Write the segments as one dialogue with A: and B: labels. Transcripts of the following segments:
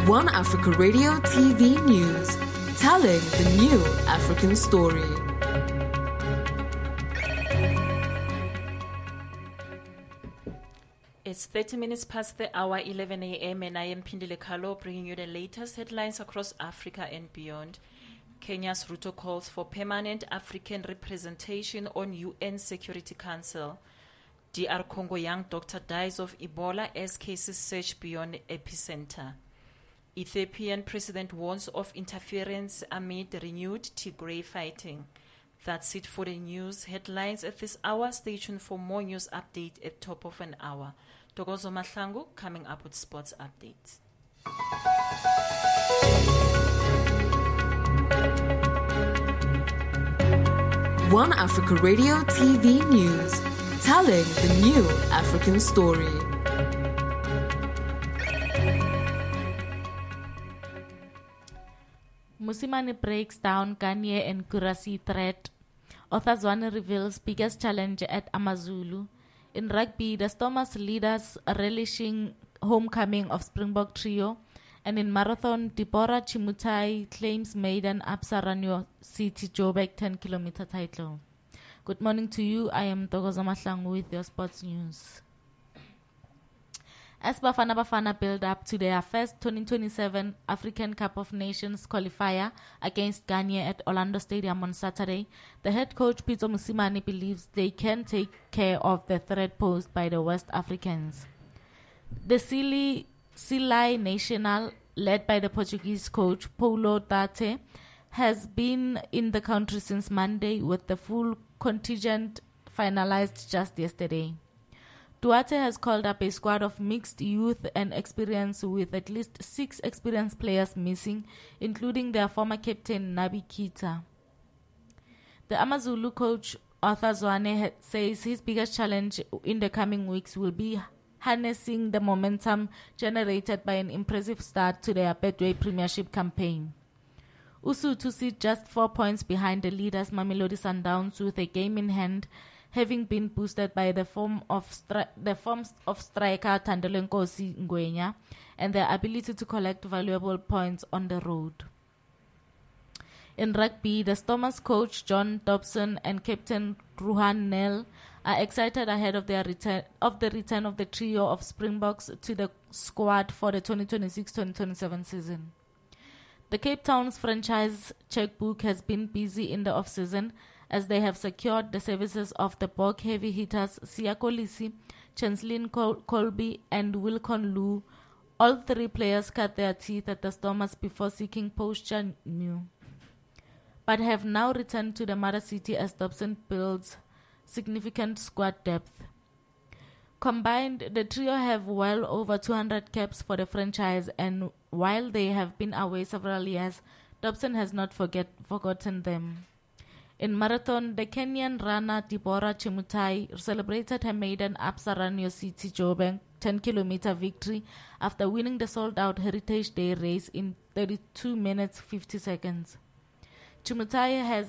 A: One Africa Radio TV News, telling the new African story.
B: It's 30 minutes past the hour, 11 a.m., and I am Pindile Kalo, bringing you the latest headlines across Africa and beyond. Kenya's Ruto calls for permanent African representation on UN Security Council. DR Congo young doctor dies of Ebola as cases surge beyond epicenter. Ethiopian president warns of interference amid renewed Tigray fighting. That's it for the news headlines at this hour. Stay tuned for more news update at top of an hour. Togozo Mahlangu coming up with sports updates.
A: One Africa Radio TV News, telling the new African story.
C: Musimane breaks down Kanye and Kurasi threat. Othazwane reveals biggest challenge at Amazulu. In rugby, the Stormers leaders relishing homecoming of Springbok trio. And in marathon, Deborah Chimutai claims maiden Absa Ranyo City Joburg 10-kilometer title. Good morning to you. I am Togozo Mahlangu with your sports news. As Bafana build up to their first 2027 African Cup of Nations qualifier against Ghana at Orlando Stadium on Saturday, the head coach Peter Musimane believes they can take care of the threat posed by the West Africans. The Silai National, led by the Portuguese coach Paulo Tate, has been in the country since Monday with the full contingent finalized just yesterday. Duarte has called up a squad of mixed youth and experience with at least 6 experienced players missing, including their former captain Nabi Keita. The Amazulu coach Arthur Zwane says his biggest challenge in the coming weeks will be harnessing the momentum generated by an impressive start to their Betway Premiership campaign. Usu sit just 4 points behind the leaders Mamelodi Sundowns with a game in hand, having been boosted by the forms of striker Tandelo Nkosi Ngwenya and their ability to collect valuable points on the road. In rugby, the Stormers coach John Dobson and captain Ruhan Nel are excited ahead of the return of the trio of Springboks to the squad for the 2026-2027 season. The Cape Town's franchise checkbook has been busy in the off-season as they have secured the services of the Bok heavy hitters Siya Kolisi, Chancelyn Colby and Wilcon Lou. All 3 players cut their teeth at the Stormers before seeking posture new, but have now returned to the mother city as Dobson builds significant squad depth. Combined, the trio have well over 200 caps for the franchise, and while they have been away several years, Dobson has not forgotten them. In marathon, the Kenyan runner Deborah Chimutai celebrated her maiden Absa Ranyo City Joburg 10-kilometer victory after winning the sold-out Heritage Day race in 32 minutes 50 seconds. Chimutai,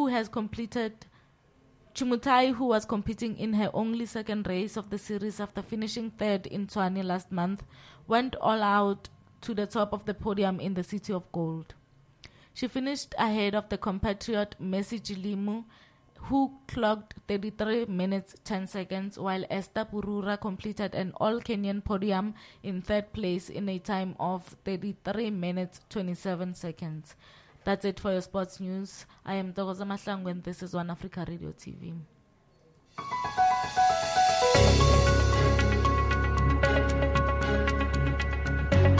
C: who was competing in her only second race of the series after finishing third in Tshwane last month, went all out to the top of the podium in the City of Gold. She finished ahead of the compatriot Messi Jilimu, who clocked 33 minutes 10 seconds, while Esther Purura completed an all-Kenyan podium in third place in a time of 33 minutes 27 seconds. That's it for your sports news. I am Togozo Mahlangu and this is One Africa Radio TV.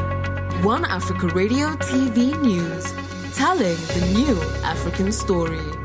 A: One Africa Radio TV News, telling the new African story.